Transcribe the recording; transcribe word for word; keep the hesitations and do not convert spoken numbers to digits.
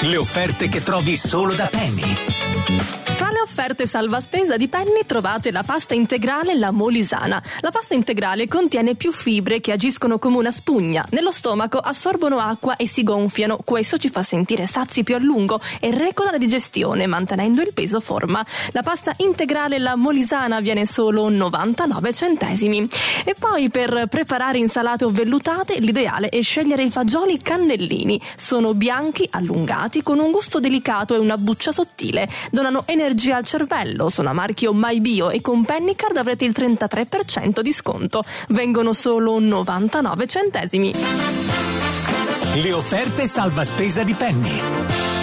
Le offerte che trovi solo da Penny. Fra le offerte salva spesa di Penny trovate la pasta integrale La Molisana. La pasta integrale contiene più fibre che agiscono come una spugna. Nello stomaco assorbono acqua e si gonfiano. Questo ci fa sentire sazi più a lungo e regola la digestione, mantenendo il peso forma. La pasta integrale La Molisana viene solo novantanove centesimi. E poi per preparare insalate o vellutate l'ideale è scegliere i fagioli cannellini. Sono bianchi, allungati, con un gusto delicato e una buccia sottile. Donano energia al cervello, sono a marchio MyBio e con Pennycard avrete il trentatré per cento di sconto. Vengono solo novantanove centesimi. Le offerte salva spesa di Penny.